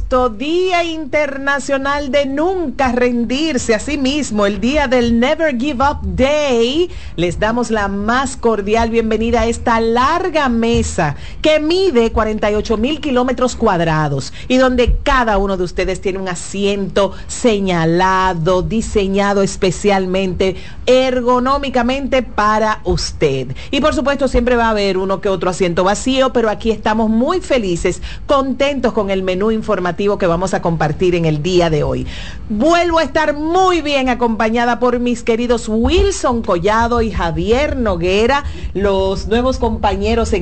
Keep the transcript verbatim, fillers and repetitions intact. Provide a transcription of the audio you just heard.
agosto, Día Internacional de Nunca Rendirse, asimismo el día del Never Give Up Day, les damos la más cordial bienvenida a esta larga mesa que mide cuarenta y ocho mil kilómetros cuadrados y donde cada uno de ustedes tiene un asiento señalado, diseñado especialmente, ergonómicamente para usted. Y por supuesto siempre va a haber uno que otro asiento vacío, pero aquí estamos muy felices, contentos con el menú informativo que vamos a compartir en el día de hoy. Vuelvo a estar muy bien acompañada por mis queridos Wilson Collado y Javier Noguera, los nuevos compañeros en